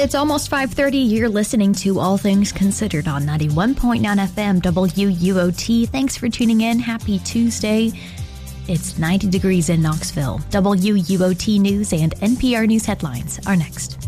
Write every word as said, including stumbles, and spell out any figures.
It's almost five thirty. You're listening to All Things Considered on ninety-one point nine F M W U O T. Thanks for tuning in. Happy Tuesday. It's ninety degrees in Knoxville. W U O T News and N P R News headlines are next.